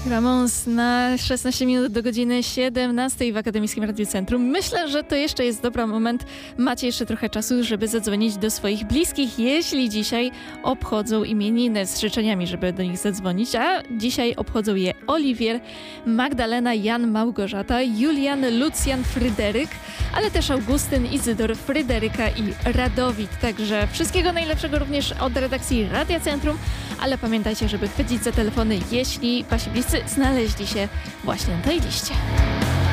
Ramones na 16 minut do godziny 17 w Akademickim Radiu Centrum. Myślę, że to jeszcze jest dobry moment. Macie jeszcze trochę czasu, żeby zadzwonić do swoich bliskich, jeśli dzisiaj obchodzą imieniny, z życzeniami, żeby do nich zadzwonić. A dzisiaj obchodzą je Oliwier, Magdalena, Jan, Małgorzata, Julian, Lucjan, Fryderyk, ale też Augustyn, Izydor, Fryderyka i Radowid. Także wszystkiego najlepszego również od redakcji Radia Centrum, ale pamiętajcie, żeby chwycić za telefony, jeśli wasi bliscy znaleźli się właśnie na tej liście.